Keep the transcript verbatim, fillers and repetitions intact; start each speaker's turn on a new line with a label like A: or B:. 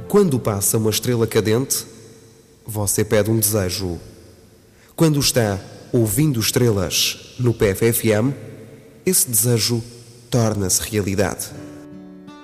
A: quando passa uma estrela cadente, você pede um desejo. Quando está ouvindo estrelas no P F F M, esse desejo torna-se realidade.